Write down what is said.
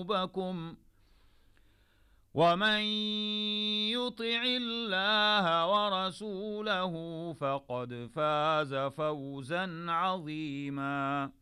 ذنوبكم ومن يطع الله ورسوله فقد فاز فوزا عظيما.